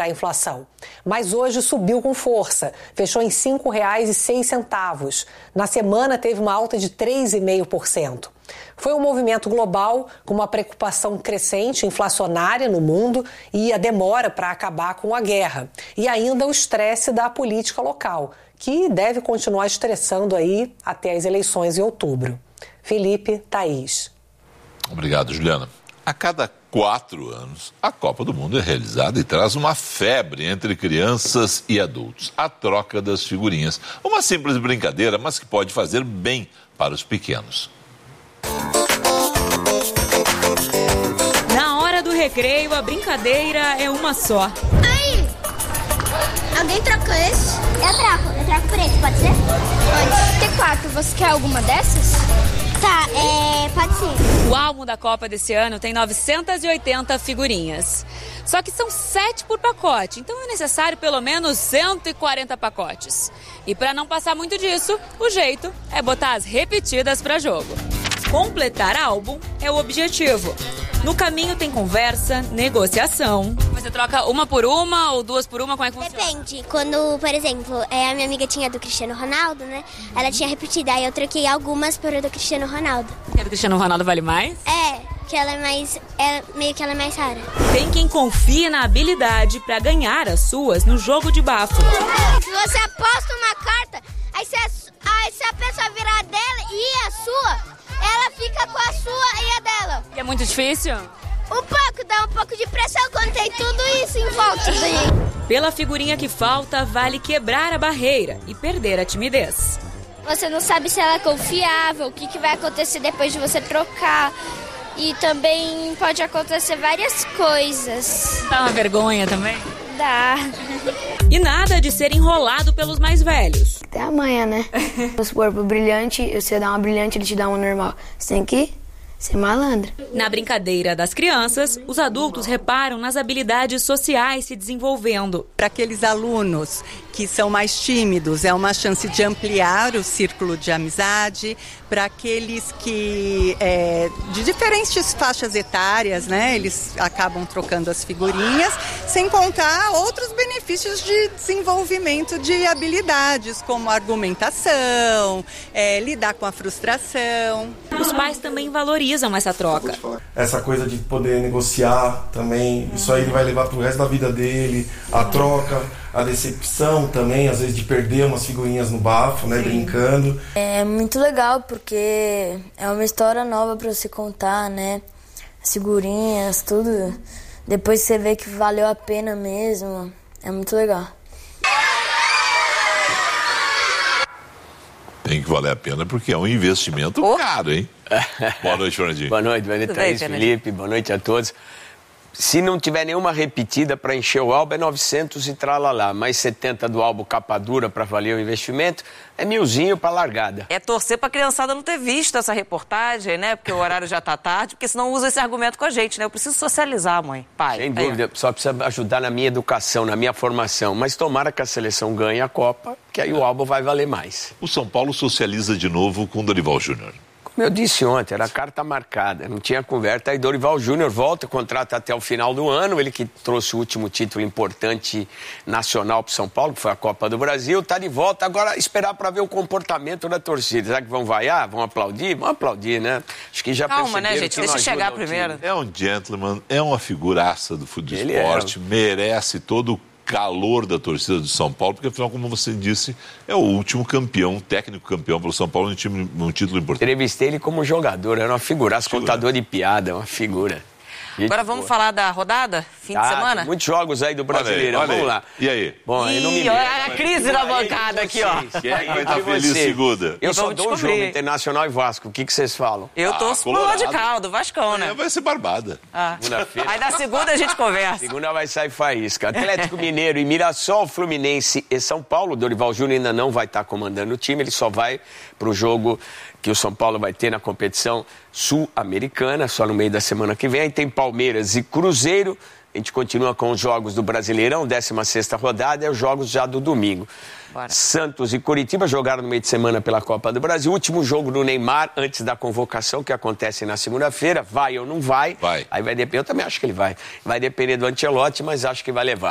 a inflação. Mas hoje subiu com força, fechou em R$ 5,06. Na semana teve uma alta de 3,5%. Foi um movimento global com uma preocupação crescente inflacionária no mundo e a demora para acabar com a guerra. E ainda o estresse da política local, que deve continuar estressando aí até as eleições em outubro. Felipe, Thaís. Obrigado, Juliana. A cada 4 anos, a Copa do Mundo é realizada e traz uma febre entre crianças e adultos. A troca das figurinhas. Uma simples brincadeira, mas que pode fazer bem para os pequenos. Na hora do recreio, a brincadeira é uma só. Aí! Alguém troca esse? Eu troco por esse, pode ser? Pode. Tem 4, você quer alguma dessas? Tá, pode ser. O álbum da Copa desse ano tem 980 figurinhas. Só que são 7 por pacote, então é necessário pelo menos 140 pacotes. E para não passar muito disso, o jeito é botar as repetidas para jogo. Completar álbum é o objetivo. No caminho tem conversa, negociação. Você troca uma por uma ou 2 por uma? Como é que funciona? Depende. Quando, por exemplo, a minha amiga tinha do Cristiano Ronaldo, né? Ela tinha repetido, aí eu troquei algumas por a do Cristiano Ronaldo. E a do Cristiano Ronaldo vale mais? Que ela é mais... meio que ela é mais rara. Tem quem confia na habilidade para ganhar as suas no jogo de bafo. Se você aposta uma carta, aí se a pessoa virar dela e a sua... ela fica com a sua e a dela. É muito difícil? Um pouco, dá um pouco de pressão quando tem tudo isso em volta. Pela figurinha que falta, vale quebrar a barreira e perder a timidez. Você não sabe se ela é confiável, o que vai acontecer depois de você trocar. E também pode acontecer várias coisas. Dá uma vergonha também? Dá. E nada de ser enrolado pelos mais velhos. Até amanhã, né? Vamos supor, pro brilhante, você dá uma brilhante, ele te dá uma normal. Você tem que ser malandro. Na brincadeira das crianças, os adultos reparam nas habilidades sociais se desenvolvendo. Para aqueles alunos que são mais tímidos, é uma chance de ampliar o círculo de amizade. Para aqueles que, de diferentes faixas etárias, né, eles acabam trocando as figurinhas, sem contar outros benefícios de desenvolvimento de habilidades, como argumentação, lidar com a frustração. Os pais também valorizam essa troca. Essa coisa de poder negociar também, isso aí ele vai levar pro resto da vida dele, a troca, a decepção também, às vezes de perder umas figurinhas no bafo, né, brincando. É muito legal porque é uma história nova para você contar, né, as figurinhas, tudo. Depois você vê que valeu a pena mesmo, é muito legal. Tem que valer a pena porque é um investimento caro, hein? Boa noite, Fernandinho. Boa noite, Thaís, Felipe, boa noite a todos. Se não tiver nenhuma repetida para encher o álbum, é 900 e tralalá. Mais 70 do álbum capa dura para valer o investimento, é 1.000 para largada. É torcer para a criançada não ter visto essa reportagem, né? Porque o horário já tá tarde, porque senão usa esse argumento com a gente, né? Eu preciso socializar, mãe, pai. Sem dúvida, só precisa ajudar na minha educação, na minha formação. Mas tomara que a seleção ganhe a Copa, que aí o álbum vai valer mais. O São Paulo socializa de novo com o Dorival Júnior. Como eu disse ontem, era a carta marcada, não tinha conversa. Aí Dorival Júnior volta, contrata até o final do ano, ele que trouxe o último título importante nacional para São Paulo, que foi a Copa do Brasil, está de volta. Agora esperar para ver o comportamento da torcida. Será que vão vaiar? Vão aplaudir? Vão aplaudir, né? Acho que já Calma, né, gente? Deixa chegar primeiro. É um gentleman, é uma figuraça do esporte, merece todo o calor da torcida do São Paulo, porque afinal, como você disse, é o último campeão, técnico campeão pelo São Paulo num título importante. Entrevistei ele como jogador, era uma figuraça, contador de piada, uma figura. Agora vamos falar da rodada, fim de semana? Muitos jogos aí do Brasileirão, olha aí. Vamos lá. E aí? Bom, olha a crise na bancada aqui, ó. Quem é que vai estar feliz segunda? Eu só dou um jogo, Internacional e Vasco. O que vocês falam? Eu torço pro Radical, do Vascão, né? Vai ser barbada. Segunda-feira. Aí na segunda a gente conversa. Segunda vai sair faísca. Atlético Mineiro e Mirassol, Fluminense e São Paulo. O Dorival Júnior ainda não vai estar comandando o time, ele só vai pro jogo que o São Paulo vai ter na competição sul-americana, só no meio da semana que vem. Aí tem Palmeiras e Cruzeiro. A gente continua com os jogos do Brasileirão, 16ª rodada, e os jogos já do domingo. Bora. Santos e Coritiba jogaram no meio de semana pela Copa do Brasil. Último jogo do Neymar antes da convocação, que acontece na segunda-feira. Vai ou não vai? Vai. Aí vai depender, eu também acho que ele vai. Vai depender do Ancelotti, mas acho que vai levar.